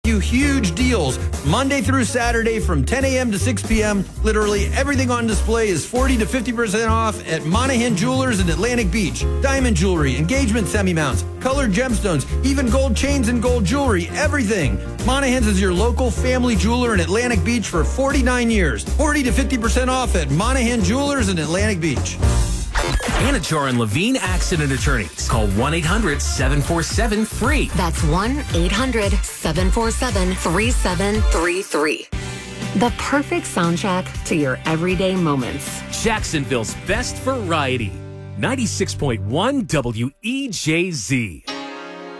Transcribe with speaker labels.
Speaker 1: You huge deals Monday through Saturday from 10 a.m. to 6 p.m. Literally everything on display is 40 to 50% off at Monahan Jewelers in Atlantic Beach. Diamond jewelry, engagement semi-mounts, colored gemstones, even gold chains and gold jewelry, everything. Monahan's is your local family jeweler in Atlantic Beach for 49 years. 40 to 50% off at Monahan Jewelers in Atlantic Beach.
Speaker 2: Anachar and Levine Accident Attorneys. Call 1-800-747-FREE.
Speaker 3: That's 1-800-747-3733. The perfect soundtrack to your everyday moments.
Speaker 2: Jacksonville's best variety. 96.1 WEJZ.